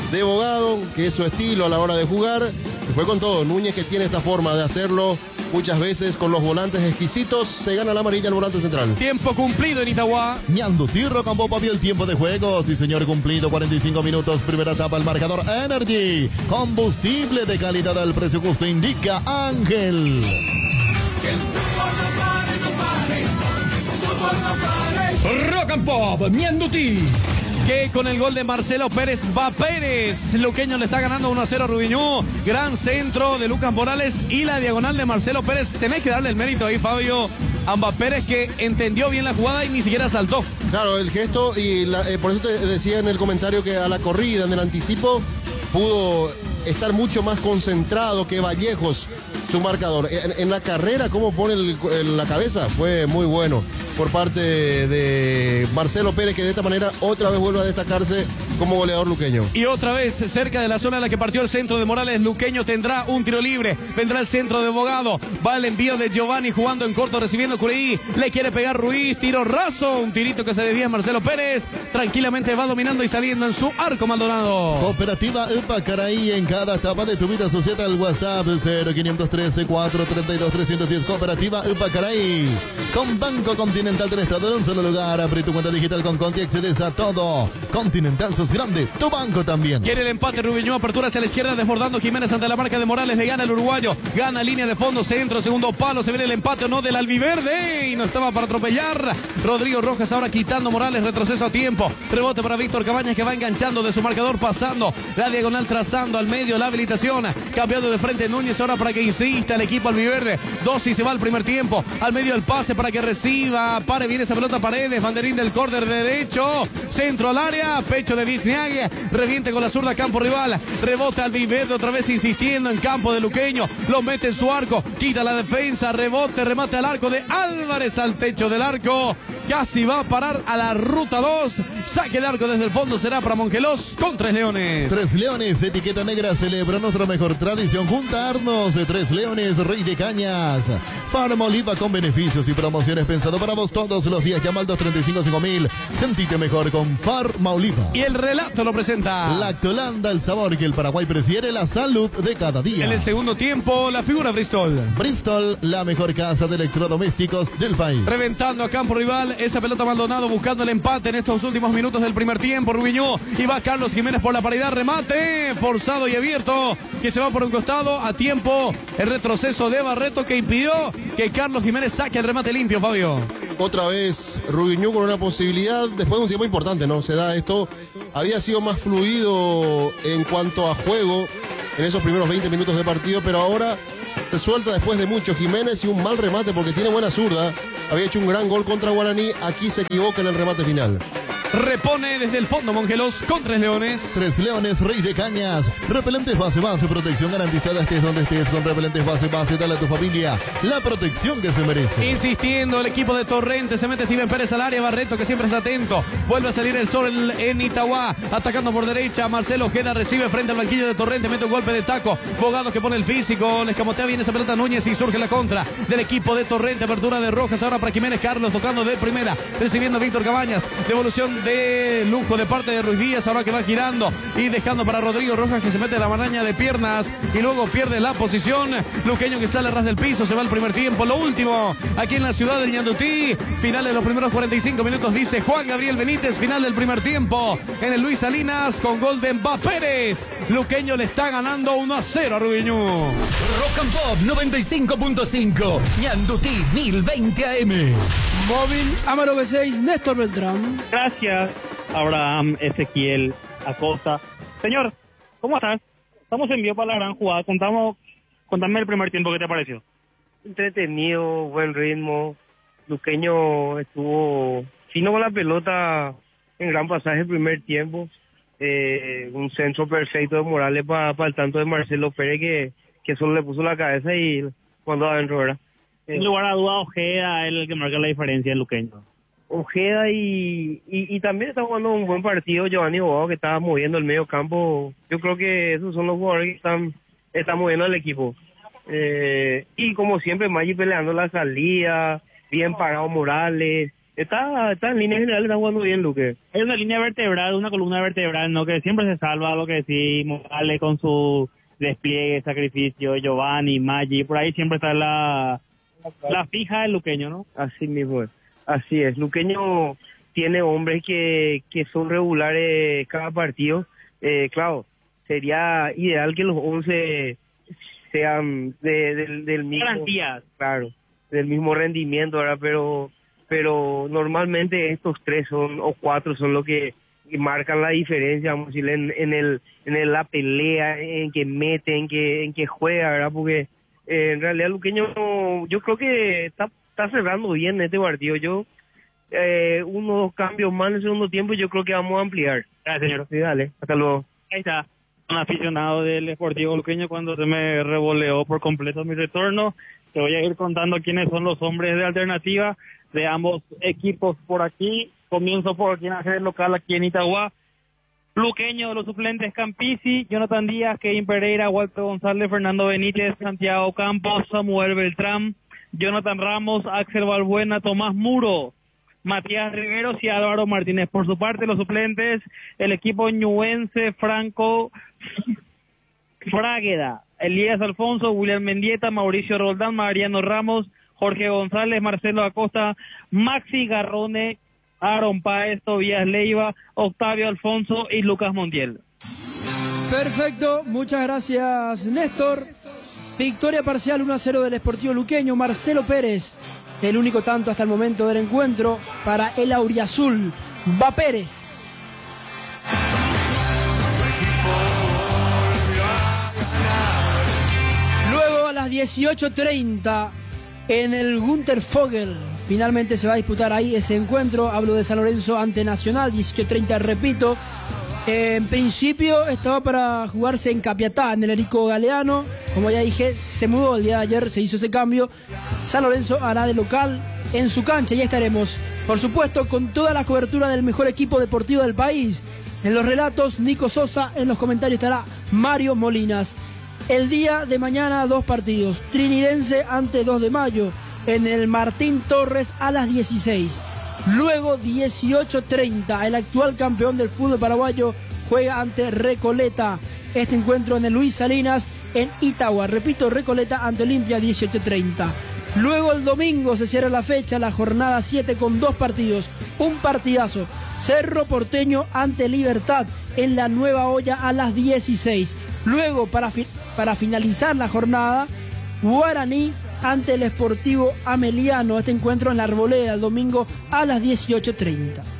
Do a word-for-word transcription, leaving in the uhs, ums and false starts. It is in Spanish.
de Bogado, que es su estilo a la hora de jugar. Y fue con todo. Núñez, que tiene esta forma de hacerlo muchas veces con los volantes exquisitos, se gana la amarilla al volante central. Tiempo cumplido en Itagua. Ñandutí Rocambó vio el tiempo de juego. Sí, señor, cumplido. cuarenta y cinco minutos. Primera etapa, el marcador Energy. Combustible de calidad al precio justo, indica Ángel. Rock and Pop, Ñandutí. Que con el gol de Marcelo Pérez va Pérez. Luqueño le está ganando uno a cero a Rubiñú. Gran centro de Lucas Morales y la diagonal de Marcelo Pérez. Tenés que darle el mérito ahí, Fabio, a Amba Pérez, que entendió bien la jugada y ni siquiera saltó. Claro, el gesto, y la, eh, por eso te decía en el comentario que a la corrida, en el anticipo, pudo estar mucho más concentrado que Vallejos, su marcador. En, en la carrera, cómo pone el, el, la cabeza, fue muy bueno por parte de, de Marcelo Pérez, que de esta manera otra vez vuelve a destacarse como goleador luqueño. Y otra vez cerca de la zona en la que partió el centro de Morales, Luqueño tendrá un tiro libre, vendrá el centro de Bogado, va el envío de Giovanni jugando en corto, recibiendo Cureí, le quiere pegar Ruiz, tiro raso, un tirito que se desvía Marcelo Pérez, tranquilamente va dominando y saliendo en su arco Maldonado. Cooperativa Epacaraí, en cada etapa de tu vida, asociada al WhatsApp cero quinientos trece, cuatrocientos treinta y dos, trescientos diez. Cooperativa Epacaraí, con Banco Continental del Estado en un solo lugar. Abre tu cuenta digital con Conti, accedes a todo. Continental, sos grande, tu banco también. Quiere el empate Rubiñú, apertura hacia la izquierda, desbordando Jiménez ante la marca de Morales, le gana el uruguayo, gana línea de fondo, centro, segundo palo, se viene el empate o no del albiverde y no estaba para atropellar. Rodrigo Rojas ahora quitando Morales, retroceso a tiempo, rebote para Víctor Cabañas, que va enganchando de su marcador, pasando la diagonal, trazando al medio la habilitación, cambiando de frente Núñez ahora para que insista el equipo albiverde. Dos y se va al primer tiempo, al medio el pase para que reciba, pare bien esa pelota Paredes, banderín del córner derecho, centro al área, pecho de Vizniague, reviente con la zurda campo rival, rebota albiverde otra vez insistiendo en campo de Luqueño, lo mete en su arco, quita la defensa, rebote, remate al arco de Álvarez al techo del arco, casi va a parar a la ruta dos, saque de arco desde el fondo será para Mongelos con Tres Leones. Tres Leones, etiqueta negra, celebra nuestra mejor tradición, juntarnos de Tres Leones, Rey de Cañas, Farma Oliva con beneficios y promociones pensado para vos todos los días. Llama al dos treinta y cinco, cinco mil, sentite mejor con Farma Oliva. Y el relato lo presenta Lactolanda, el sabor que el Paraguay prefiere, la salud de cada día. En el segundo tiempo, la figura Bristol. Bristol, la mejor casa de electrodomésticos del país. Reventando a campo rival, esa pelota Maldonado buscando el empate en estos últimos minutos del primer tiempo. Rubiñú, y va Carlos Jiménez por la paridad, remate, forzado y abierto, que se va por un costado a tiempo. El retroceso de Barreto que impidió que Carlos Jiménez saque el remate limpio, Fabio. Otra vez Rubiñú con una posibilidad, después de un tiempo importante, ¿no? Se da esto, había sido más fluido en cuanto a juego en esos primeros veinte minutos de partido, pero ahora se suelta después de mucho Jiménez y un mal remate porque tiene buena zurda. Había hecho un gran gol contra Guaraní, aquí se equivoca en el remate final. Repone desde el fondo Mongelos con Tres Leones. Tres Leones, Rey de Cañas. Repelentes base, base, protección garantizada estés donde estés. Con repelentes base, base, dale a tu familia la protección que se merece. Insistiendo el equipo de Torrente, se mete Steven Pérez al área, Barreto que siempre está atento. Vuelve a salir el sol en Itagua, atacando por derecha. Marcelo Ojeda recibe frente al banquillo de Torrente, mete un golpe de taco. Bogado que pone el físico, le escamotea bien esa pelota Núñez y surge la contra del equipo de Torrente. Apertura de Rojas ahora para Jiménez Carlos, tocando de primera, recibiendo a Víctor Cabañas. Devolución de lujo de parte de Ruiz Díaz, ahora que va girando y dejando para Rodrigo Rojas, que se mete la maraña de piernas y luego pierde la posición. Luqueño que sale a ras del piso, se va el primer tiempo. Lo último aquí en la ciudad del Ñandutí, final de los primeros cuarenta y cinco minutos, dice Juan Gabriel Benítez. Final del primer tiempo en el Luis Salinas con gol de Amba Pérez. Luqueño le está ganando uno a cero a Rubiñú. Rock and Pop noventa y cinco punto cinco, Ñandutí mil veinte A M. Móvil Amaro B seis, Néstor Beltrán. Gracias, Abraham Ezequiel Acosta. Señor, ¿cómo estás? Estamos en vivo para la gran jugada. Contamos, contame el primer tiempo, ¿qué te pareció? Entretenido, buen ritmo. Luqueño estuvo fino con la pelota en gran pasaje el primer tiempo. Eh, un centro perfecto de Morales para pa el tanto de Marcelo Pérez que, que solo le puso la cabeza y cuando adentro era. Sin lugar a duda, Ojeda es el que marca la diferencia en Luqueño. Ojeda y, y, y también está jugando un buen partido Giovanni Bogado, que está moviendo el medio campo. Yo creo que esos son los jugadores que están, están moviendo el equipo. Eh, y como siempre, Maggi peleando la salida, bien parado Morales, Está, está en línea general, está jugando bien, Luque. Es una línea vertebral, una columna vertebral, ¿no? Que siempre se salva, lo que decimos, Morales con su despliegue, sacrificio, Giovanni, Maggi, por ahí siempre está la, la fija del luqueño, ¿no? Así mismo es, así es. Luqueño tiene hombres que, que son regulares cada partido. Eh, claro, sería ideal que los once sean de, del, del mismo... Garantías. Claro, del mismo rendimiento, ¿verdad? Pero... pero normalmente estos tres son o cuatro son los que, que marcan la diferencia, vamos a decir, en, en el en el, la pelea, en que mete, en que en que juega, ¿verdad? Porque eh, en realidad Luqueño yo creo que está está cerrando bien este partido. Yo eh, uno o dos cambios más en el segundo tiempo y yo creo que vamos a ampliar. Gracias, señor. Sí, dale, hasta luego. Ahí está, un aficionado del Sportivo Luqueño cuando se me revoleó por completo mi retorno. Te voy a ir contando quiénes son los hombres de alternativa de ambos equipos por aquí. Comienzo por quien hace el local aquí en Itagua. Luqueño de los suplentes: Campisi, Jonathan Díaz, Kevin Pereira, Walter González, Fernando Benítez, Santiago Campos, Samuel Beltrán, Jonathan Ramos, Axel Balbuena, Tomás Muro, Matías Riveros y Álvaro Martínez. Por su parte, los suplentes: el equipo ñuense, Franco Frágueda, Elías Alfonso, William Mendieta, Mauricio Roldán, Mariano Ramos, Jorge González, Marcelo Acosta, Maxi Garrone, Aaron Páez, Tobías Leiva, Octavio Alfonso y Lucas Montiel. Perfecto, muchas gracias, Néstor. Victoria parcial uno a cero del Sportivo Luqueño. Marcelo Pérez, el único tanto hasta el momento del encuentro para el auriazul. Va Pérez. Luego a las dieciocho treinta en el Gunter Fogel finalmente se va a disputar ahí ese encuentro. Hablo de San Lorenzo ante Nacional. Dieciocho treinta, repito. En principio estaba para jugarse en Capiatá, en el Erico Galeano. Como ya dije, se mudó el día de ayer, se hizo ese cambio. San Lorenzo hará de local en su cancha. Ya estaremos, por supuesto, con toda la cobertura del mejor equipo deportivo del país. En los relatos, Nico Sosa. En los comentarios estará Mario Molinas. El día de mañana, dos partidos. Trinidense ante dos de mayo, en el Martín Torres a las dieciséis. Luego, dieciocho treinta, el actual campeón del fútbol paraguayo juega ante Recoleta. Este encuentro en el Luis Salinas, en Itagua. Repito, Recoleta ante Olimpia, dieciocho treinta. Luego el domingo se cierra la fecha, la jornada siete, con dos partidos. Un partidazo. Cerro Porteño ante Libertad en la Nueva Olla a las dieciséis. Luego, para, fi para finalizar la jornada, Guaraní ante el Sportivo Ameliano. Este encuentro en la Arboleda el domingo a las dieciocho treinta.